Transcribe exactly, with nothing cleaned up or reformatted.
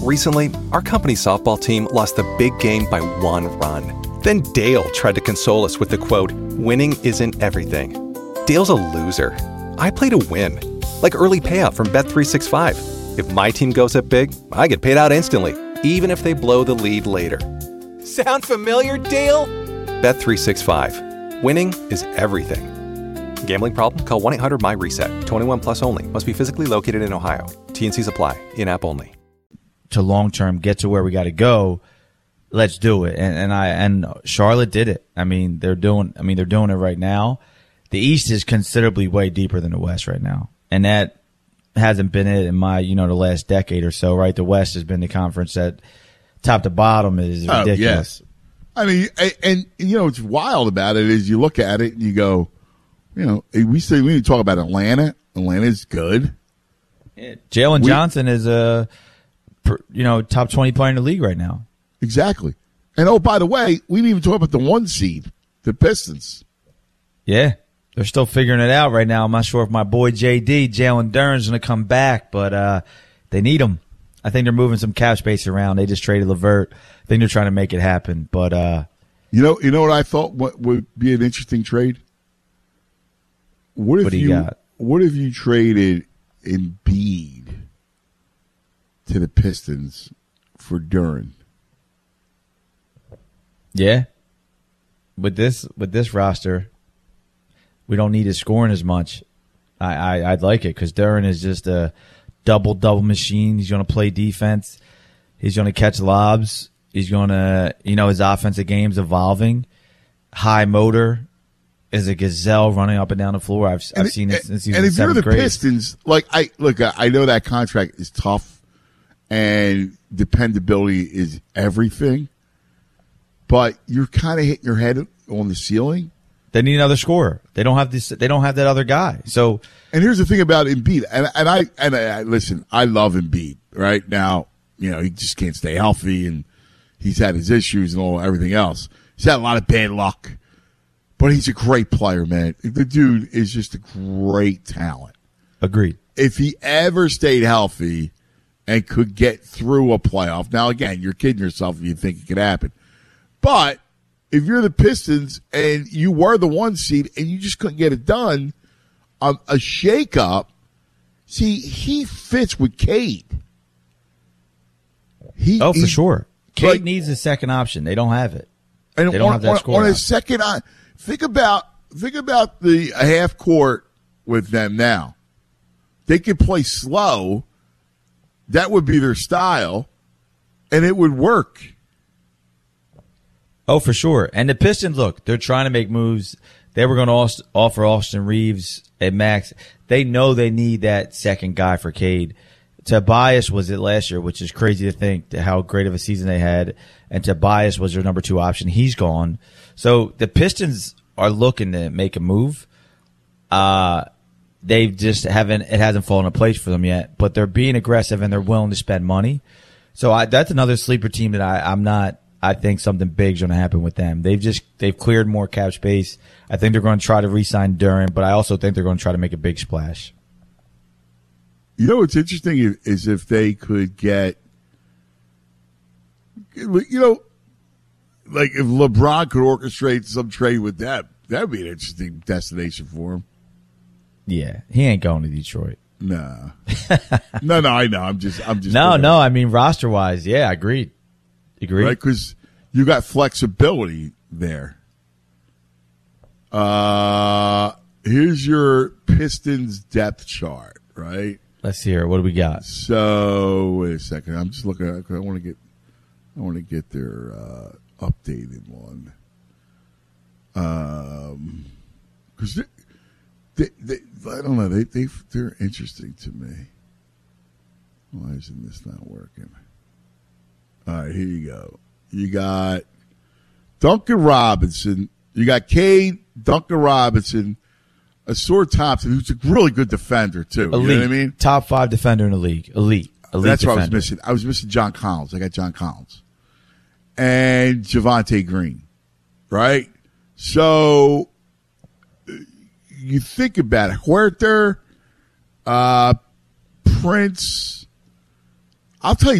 Recently, our company softball team lost the big game by one run. Then Dale tried to console us with the quote, "Winning isn't everything." Dale's a loser. I play to win. Like early payout from Bet three sixty-five. If my team goes up big, I get paid out instantly, even if they blow the lead later. Sound familiar, Dale? Bet three sixty-five. Winning is everything. Gambling problem? Call one eight hundred M Y reset. twenty-one plus only. Must be physically located in Ohio. T N Cs apply. In-app only. To long-term get to where we got to go, let's do it. And, and I and Charlotte did it. I mean, they're doing. I mean, they're doing it right now. The East is considerably way deeper than the West right now, and that hasn't been it in my, you know, the last decade or so. Right, the West has been the conference that top to bottom is ridiculous. Oh, yes. I mean, and, and you know, what's wild about it is you look at it and you go, you know, we say we need to talk about Atlanta. Atlanta's good. Yeah. Jalen Johnson is a, you know, top twenty player in the league right now. Exactly. And, oh, by the way, we didn't even talk about the one seed, the Pistons. Yeah. They're still figuring it out right now. I'm not sure if my boy J D, Jalen Duren's going to come back, but uh, they need him. I think they're moving some cap space around. They just traded LeVert. I think they're trying to make it happen. But uh, you know, you know what I thought what would be an interesting trade? What if what do you, you got? What if you traded Embiid to the Pistons for Duren? Yeah. With this with this roster, we don't need his scoring as much. I, I I'd like it because Duren is just a double double machine. He's going to play defense. He's going to catch lobs. He's going to, you know, his offensive game's evolving. High motor, is a gazelle running up and down the floor. I've I've and, seen it since he was and in if you're seventh the grade. Pistons, like I look, I know that contract is tough, and dependability is everything. But you're kind of hitting your head on the ceiling. They need another scorer. They don't have this. They don't have that other guy. So, and here's the thing about Embiid, and and I and I, listen, I love Embiid. Right now, you know, he just can't stay healthy, and he's had his issues and all everything else. He's had a lot of bad luck, but he's a great player, man. The dude is just a great talent. Agreed. If he ever stayed healthy and could get through a playoff, now again, you're kidding yourself if you think it could happen. But if you're the Pistons and you were the one seed and you just couldn't get it done, um, a shakeup. See, he fits with Cade. He, oh, for he, sure. Cade like, needs a second option. They don't have it. And they don't on, have that on, score on a out. second, on, think about think about the half court with them now. They could play slow. That would be their style, and it would work. Oh, for sure. And the Pistons, look, they're trying to make moves. They were going to offer Austin Reeves at max. They know they need that second guy for Cade. Tobias was it last year, which is crazy to think how great of a season they had. And Tobias was their number two option. He's gone. So the Pistons are looking to make a move. Uh, they just haven't, it hasn't fallen in place for them yet, but they're being aggressive and they're willing to spend money. So I, that's another sleeper team that I, I'm not, I think something big's going to happen with them. They've just, they've cleared more cap space. I think they're going to try to re-sign Duren, but I also think they're going to try to make a big splash. You know what's interesting is if they could get, you know, like if LeBron could orchestrate some trade with them, that would be an interesting destination for him. Yeah, he ain't going to Detroit. No, no, no. I know. I'm just, I'm just. No, no. I mean, roster wise, yeah, agreed. Agreed. Right, because you got flexibility there. Uh, here's your Pistons depth chart, right? Let's hear it. What do we got? So wait a second. I'm just looking at. I want to get. I want to get their uh, updated one. Um, because they, they, they, I don't know. They, they, they're interesting to me. Why isn't this not working? All right, here you go. You got Duncan Robinson. You got Cade, Duncan Robinson, Asor Thompson, who's a really good defender too. Elite. You know what I mean? Top five defender in the league. Elite. Elite That's defender. what I was missing. I was missing John Collins. I got John Collins. And Javonte Green. Right? So you think about it. Huerter, uh, Prince. I'll tell you